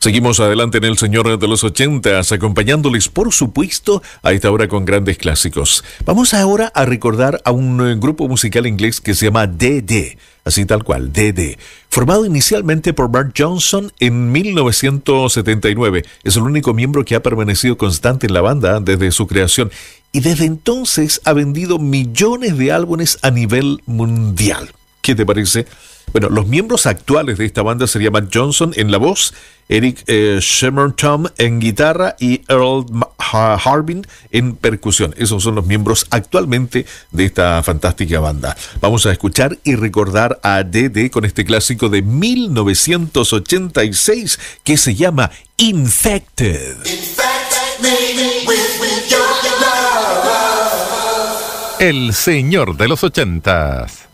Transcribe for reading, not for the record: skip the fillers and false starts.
Seguimos adelante en El Señor de los 80s, acompañándoles, por supuesto, a esta hora con grandes clásicos. Vamos ahora a recordar a un grupo musical inglés que se llama DD, así tal cual, DD. Formado inicialmente por Bart Johnson en 1979. Es el único miembro que ha permanecido constante en la banda desde su creación. Y desde entonces ha vendido millones de álbumes a nivel mundial. ¿Qué te parece? Bueno, los miembros actuales de esta banda serían Matt Johnson en la voz, Eric Shemerton en guitarra y Earl Harbin en percusión. Esos son los miembros actualmente de esta fantástica banda. Vamos a escuchar y recordar a DD con este clásico de 1986 que se llama Infected. El Señor de los 80s.